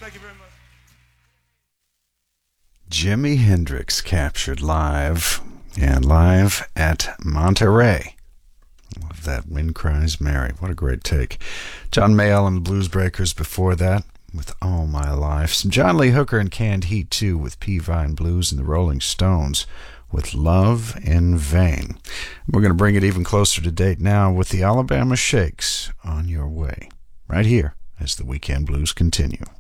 Jimi Hendrix captured live at Monterey. Love that. Wind Cries Mary. What a great take. John Mayall and the Blues Breakers before that with All My Life. Some John Lee Hooker and Canned Heat too with Peavine Blues, and the Rolling Stones with Love in Vain. We're going to bring it even closer to date now with the Alabama Shakes, On Your Way, right here as the Weekend Blues continue.